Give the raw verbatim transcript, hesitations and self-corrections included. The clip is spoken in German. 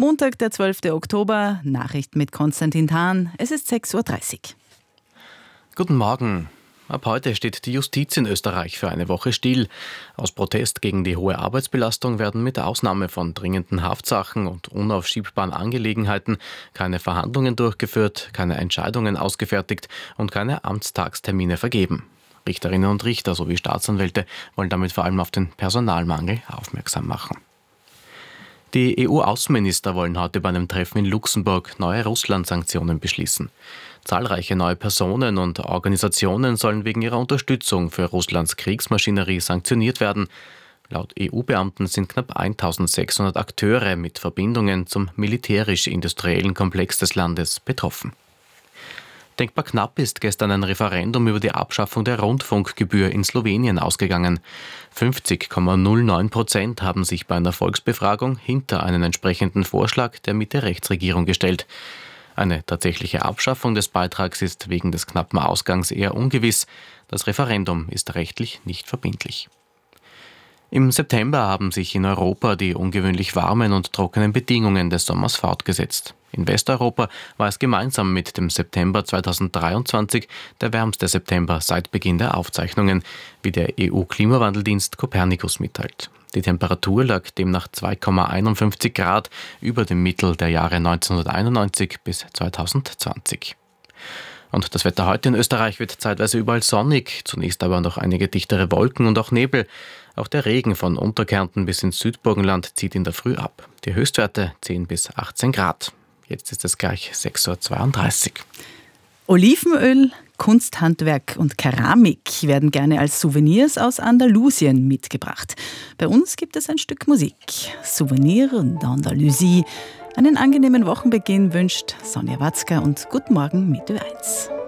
Montag, der zwölfte Oktober, Nachrichten mit Konstantin Thahn. Es ist sechs Uhr dreißig. Guten Morgen. Ab heute steht die Justiz in Österreich für eine Woche still. Aus Protest gegen die hohe Arbeitsbelastung werden mit Ausnahme von dringenden Haftsachen und unaufschiebbaren Angelegenheiten keine Verhandlungen durchgeführt, keine Entscheidungen ausgefertigt und keine Amtstagstermine vergeben. Richterinnen und Richter sowie Staatsanwälte wollen damit vor allem auf den Personalmangel aufmerksam machen. Die E U-Außenminister wollen heute bei einem Treffen in Luxemburg neue Russland-Sanktionen beschließen. Zahlreiche neue Personen und Organisationen sollen wegen ihrer Unterstützung für Russlands Kriegsmaschinerie sanktioniert werden. Laut E U-Beamten sind knapp eintausendsechshundert Akteure mit Verbindungen zum militärisch-industriellen Komplex des Landes betroffen. Denkbar knapp ist gestern ein Referendum über die Abschaffung der Rundfunkgebühr in Slowenien ausgegangen. fünfzig Komma null neun Prozent haben sich bei einer Volksbefragung hinter einen entsprechenden Vorschlag der Mitte-Rechts-Regierung gestellt. Eine tatsächliche Abschaffung des Beitrags ist wegen des knappen Ausgangs eher ungewiss. Das Referendum ist rechtlich nicht verbindlich. Im September haben sich in Europa die ungewöhnlich warmen und trockenen Bedingungen des Sommers fortgesetzt. In Westeuropa war es gemeinsam mit dem September zweitausenddreiundzwanzig der wärmste September seit Beginn der Aufzeichnungen, wie der E U-Klimawandeldienst Copernicus mitteilt. Die Temperatur lag demnach zwei Komma einundfünfzig Grad über dem Mittel der Jahre neunzehnhunderteinundneunzig bis zweitausendzwanzig. Und das Wetter heute in Österreich wird zeitweise überall sonnig, zunächst aber noch einige dichtere Wolken und auch Nebel. Auch der Regen von Unterkärnten bis ins Südburgenland zieht in der Früh ab. Die Höchstwerte zehn bis achtzehn Grad. Jetzt ist es gleich sechs Uhr zweiunddreißig. Olivenöl, Kunsthandwerk und Keramik werden gerne als Souvenirs aus Andalusien mitgebracht. Bei uns gibt es ein Stück Musik. Souvenir d'Andalousie. Einen angenehmen Wochenbeginn wünscht Sonja Watzka und Guten Morgen mit Ö eins.